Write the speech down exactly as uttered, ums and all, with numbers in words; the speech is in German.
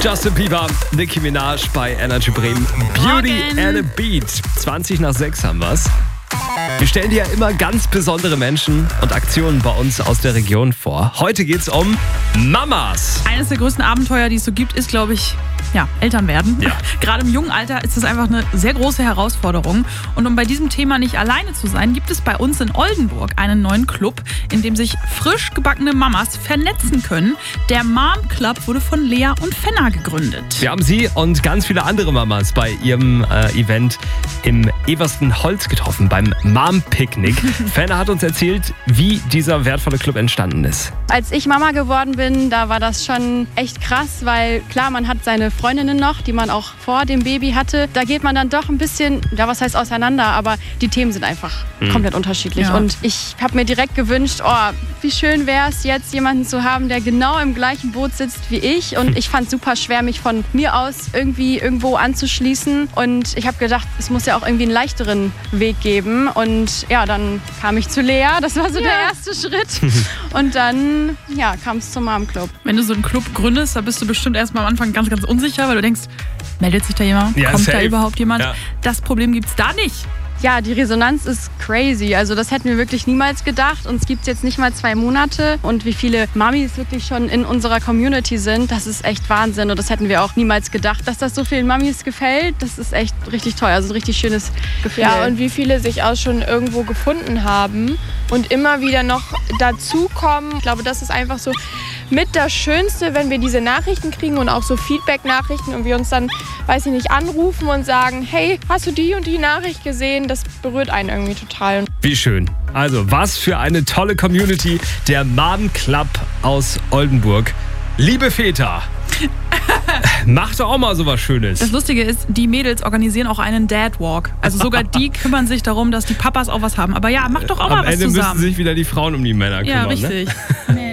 Justin Bieber, Nicki Minaj bei Energy Bremen. Beauty Morgen. and a Beat. zwanzig nach sechs haben wir's. Wir stellen dir ja immer ganz besondere Menschen und Aktionen bei uns aus der Region vor. Heute geht's um Mamas. Eines der größten Abenteuer, die es so gibt, ist, glaube ich, ja, Eltern werden. Ja. Gerade im jungen Alter ist das einfach eine sehr große Herausforderung. Und um bei diesem Thema nicht alleine zu sein, gibt es bei uns in Oldenburg einen neuen Club, in dem sich frisch gebackene Mamas vernetzen können. Der Mom Club wurde von Lea und Fenna gegründet. Wir haben sie und ganz viele andere Mamas bei ihrem äh, Event im Eversten Holz getroffen, beim Mom-Picknick. Fenna hat uns erzählt, wie dieser wertvolle Club entstanden ist. Als ich Mama geworden bin, da war das schon echt krass, weil klar, man hat seine Freundinnen noch, die man auch vor dem Baby hatte. Da geht man dann doch ein bisschen, ja was heißt auseinander, aber die Themen sind einfach mhm. komplett unterschiedlich. Ja. Und ich habe mir direkt gewünscht, oh, wie schön wäre es jetzt, jemanden zu haben, der genau im gleichen Boot sitzt wie ich. Und ich fand es super schwer, mich von mir aus irgendwie irgendwo anzuschließen. Und ich habe gedacht, es muss ja auch irgendwie einen leichteren Weg geben. Und ja, dann kam ich zu Lea, das war so ja. der erste Schritt. Und dann ja, kam es zum Mom Club. Wenn du so einen Club gründest, da bist du bestimmt erstmal am Anfang ganz, ganz unsicher, weil du denkst, meldet sich da jemand? Ja, Kommt safe. da überhaupt jemand? Ja. Das Problem gibt es da nicht. Ja, die Resonanz ist crazy. Also das hätten wir wirklich niemals gedacht. Uns gibt es jetzt nicht mal zwei Monate. Und wie viele Mamis wirklich schon in unserer Community sind, das ist echt Wahnsinn. Und das hätten wir auch niemals gedacht, dass das so vielen Mamis gefällt. Das ist echt richtig toll. Also ein richtig schönes Gefühl. Ja, und wie viele sich auch schon irgendwo gefunden haben und immer wieder noch dazukommen. Ich glaube, das ist einfach so mit das Schönste, wenn wir diese Nachrichten kriegen und auch so Feedback-Nachrichten und wir uns dann, weiß ich nicht, anrufen und sagen, hey, hast du die und die Nachricht gesehen? Das berührt einen irgendwie total. Wie schön. Also, was für eine tolle Community, der Mom Club aus Oldenburg. Liebe Väter, macht doch auch mal sowas Schönes. Das Lustige ist, die Mädels organisieren auch einen Dad Walk. Also sogar die kümmern sich darum, dass die Papas auch was haben. Aber ja, macht doch auch Am mal was Ende zusammen. müssen sich wieder die Frauen um die Männer kümmern. Ja, richtig. Ne?